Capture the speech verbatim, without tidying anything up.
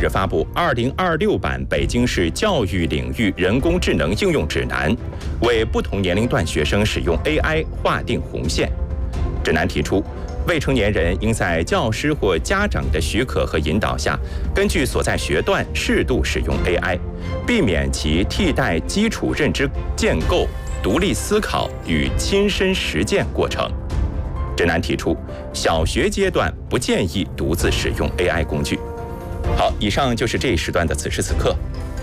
日发布二零二六版北京市教育领域人工智能应用指南，为不同年龄段学生使用 A I 划定红线。指南提出，未成年人应在教师或家长的许可和引导下，根据所在学段适度使用 A I， 避免其替代基础认知建构、独立思考与亲身实践过程。指南提出，小学阶段不建议独自使用 A I 工具。好，以上就是这一时段的此时此刻。